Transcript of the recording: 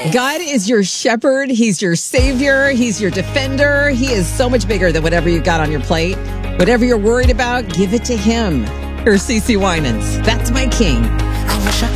God is your shepherd. He's your savior. He's your defender. He is so much bigger than whatever you got on your plate. Whatever you're worried about, give it to him. Here's CeCe Winans. That's my king. I wish I